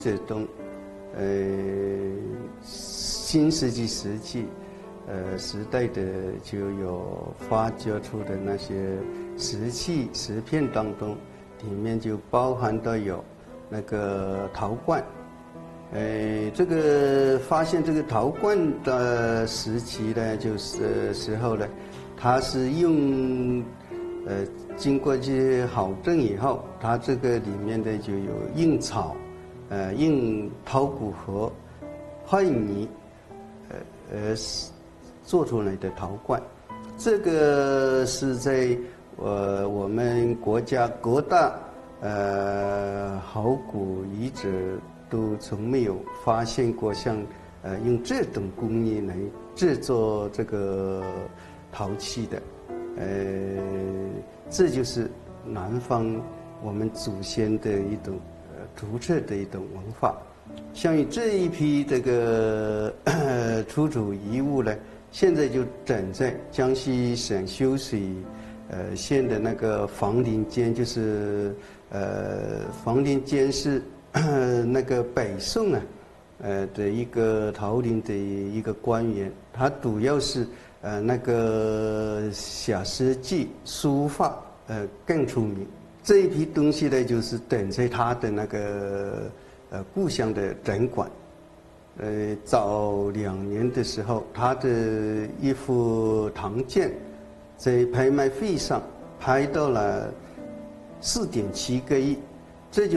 这种新石器时代的就有发掘出的那些石片当中，里面就包含到有那个陶罐。这个发现这个陶罐的时期呢，就是时候呢，它是用经过这些考证以后，它这个里面的就有用草，用陶骨和坏泥，做出来的陶罐。这个是在我们国家各大考古遗址都从没有发现过像用这种工艺来制作这个陶器的。这就是南方我们祖先的一种独特的一种文化。像以这一批这个出土遗物呢，现在就整在江西省修水县的那个房林间，就是房林间是那个北宋的一个陶陵的一个官员，他主要是那个写诗记、书法更出名。这一批东西呢，就是等在他的那个故乡的展馆。早2年的时候，他的一幅唐鉴在拍卖会上拍到了4.7个亿，这就